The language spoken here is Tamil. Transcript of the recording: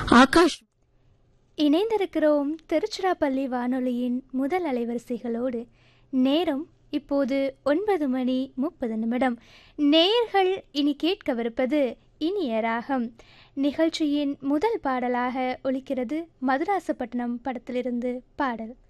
ஆகாஷ் இணைந்திருக்கிறோம் திருச்சிராப்பள்ளி வானொலியின் முதல் அலைவரிசைகளோடு. நேரம் இப்போது 9:30. நேயர்கள் இனி கேட்கவிருப்பது இனிய ராகம். நிகழ்ச்சியின் முதல் பாடலாக ஒலிக்கிறது மதுராசப்பட்டினம் படத்திலிருந்து பாடல்.